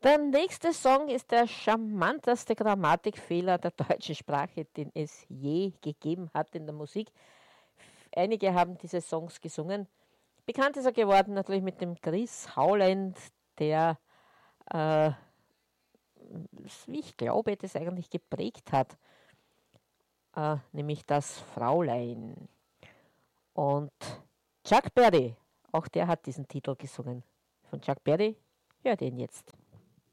Der nächste Song ist der charmanteste Grammatikfehler der deutschen Sprache, den es je gegeben hat in der Musik. Einige haben diese Songs gesungen. Bekannt ist er geworden natürlich mit dem Chris Howland, der, äh, wie ich glaube, das eigentlich geprägt hat, nämlich das Fraulein. Und Chuck Berry, auch der hat diesen Titel gesungen. Von Chuck Berry, hört ihn jetzt.